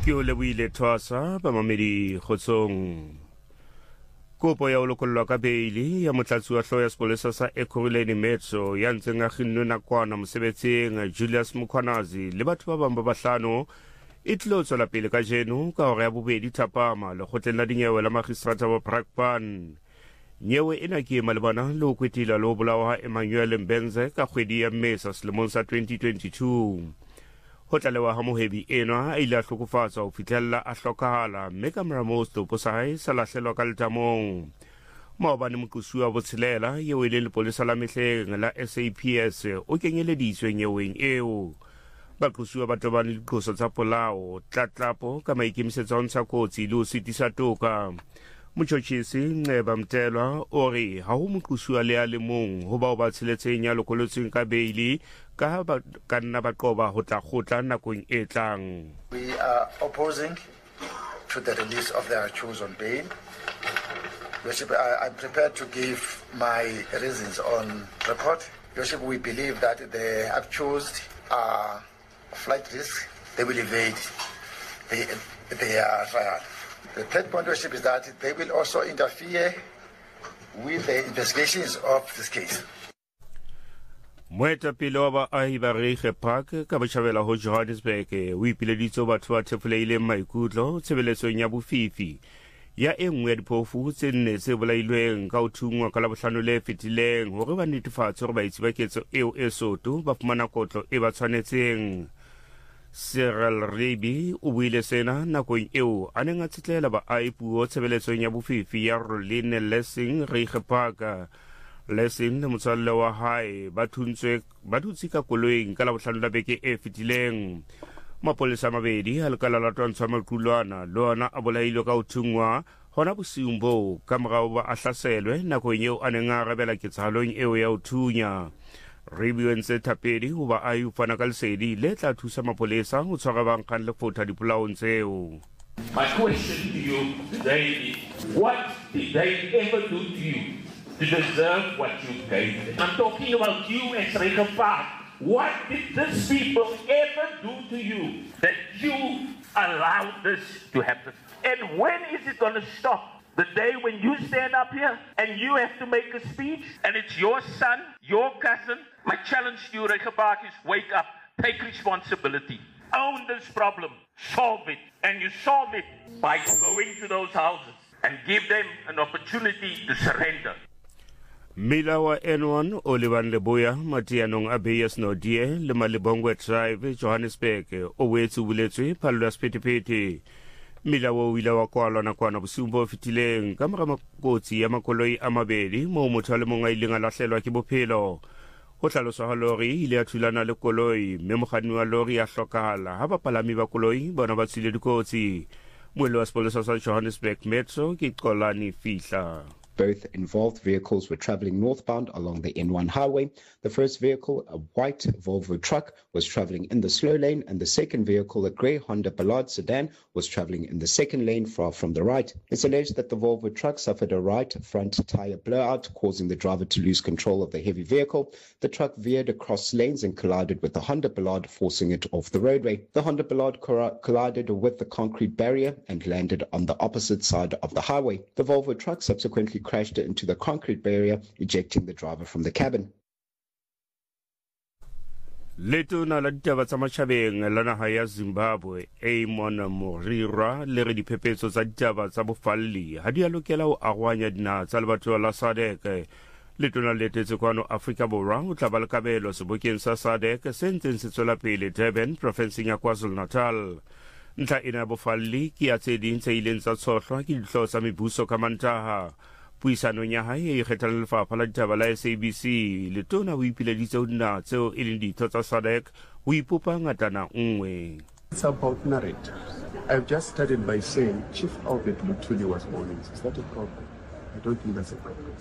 Ke o lebohile Thwasa bamamedi kgotsong. Kopo ya ho lokollwa ka beili ya motlatsi wa hlooho ya sepolesa sa Ekurhuleni Metso ya ntseng a kginnwe nakwana mosebetsing Julius Mkhwanazi le batho ba bang ba bahlano e tlilo tswela pele kajeno ka hora ya bobedi thapama lekgotleng la dinyewe la magistrata wa Brakpan. Nyewe ena ke malebana le ho kwetila le ho bolawa ha Emmanuel Mbenze ka kgwedi ya Mmesa selemong sa 2022. Ho tlalewa ha mohebi enwa a ile a hlokofatswa ho fihlella a hlokahala mme ka mora moo setopo sa hae sa lahlelwa ka letamong. Maobane moqosuwa wa botshelela eo e leng lepolesa la mehleng la SAPS o kenyeleditswe nyeweng eo. Baqosuwa ba tobane le diqoso tsa polao, tlatlapo ka maikemisetso a ho ntsha kotsi le ho sitisa toka. Motjhotjhisi Nceba Mtelwa o re ha ho moqosuwa le a le mong ho bao ba tsheletseng ya lokolotsweng ka beili ka ha ba ka nna ba qoba ho tla kgotla nakong e tlang. We are opposing to the release of the accused on bail. Worship, I'm prepared to give my reasons on record. Worship, we believe that the accused are flight risk. They will evade their trial. The third point, Worship, is that they will also interfere with the investigations of this case. Moetapele wa baahi ba Reiche Park ka botjhabela ho Johannesburg o ipileditse batho ba thefoleileng maikutlo tshebeletsong ya bofifi ya e nngwe ya diphofu tse nne tse bolailweng ka ho thungwa ka Labohlano le fetileng hore ba netefatse hore baitsi ba ketso eo e soto ba fumana kotlo e ba tshwanetseng. Cyril Ribi o buile sena nakong eo a neng a tsetlela baahi puo tshebeletsong ya bofifi ya Roline Lessing Reiche Park. Lessing le motswalle wa hae ba dutse ka koloing ka Labohlano la beke e fetileng. Mapolesa a mabedi a lekala la twantshwa maqulwana le ona a bolailwe ka ho thungwa hona bosiung boo ka morao ba a hlaselwe nakong eo a neng a arabela ketsahalong eo ya ho thunya. Ribi o entse thapedi ho baahi ho fana ka lesedi le tla thusa mapolesa ho tshwara ba nkgang lefotha dipolaong tseo. My question to you today is, what did they ever do to you to deserve what you gave them? I'm talking about you as Reiche Park. What did these people ever do to you that you allowed this to happen? And when is it going to stop? The day when you stand up here and you have to make a speech and it's your son, your cousin. My challenge to you, Reiche Park, is wake up, take responsibility, own this problem, solve it. And you solve it by going to those houses and give them an opportunity to surrender. Mila wa N1 Olivan Leboya Matianong Abeyas Nodie le Malibongwe Drive Johannesburg o wetsu buletswe phallo ya sephethephethe. Mila wa wila wa kwalwa nakwana bosumbo fitileng ka mora makotsi ya makoloi a mabedi moo motho le mongwe a ileng a lahlelwa ke bophelo. Ho hlaloswa ha lori ile ya thulana le koloi mme mokganni wa lori ya hlokahala ha bapalami ba koloi bona ba tswile dikotsi. Moelo wa sepolesa sa Johannesburg Metro ke Xolani Fihla. Both involved vehicles were traveling northbound along the N1 highway. The first vehicle, a white Volvo truck, was traveling in the slow lane, and the second vehicle, a grey Honda Ballard sedan, was traveling in the second lane far from the right. It's alleged that the Volvo truck suffered a right front tyre blowout, causing the driver to lose control of the heavy vehicle. The truck veered across lanes and collided with the Honda Ballard, forcing it off the roadway. The Honda Ballard collided with the concrete barrier and landed on the opposite side of the highway. The Volvo truck subsequently crashed into the concrete barrier, ejecting the driver from the cabin. Letona la ditaba tsa matjhabeng la naha ya Zimbabwe Amon Morirwa le re diphephetso tsa ditaba tsa bofalli ha di a lokela ho arwanya dinaha tsa lebatho la SADC. Letona le tetse kwano Afrika Borwa ho tla ba le kabelo sebokeng sa SADC se ntseng se tswela pele Durban provinseng ya KwaZulu-Natal. Ntlha ena ya bofalli ke ya tse ding tse ileng tsa tshohlwa ke dihlooho tsa mebuso ka Mantaha. Puisanong ya hae e ikgethang lefapha la ditaba la SABC letona o ipileditse ho dinaha tseo e leng ditho tsa SADC ho ipopa ngatana nngwe. It's about narratives. I've just started by saying Chief Albert Luthuli was born in. Is that a problem? I don't think that's a problem.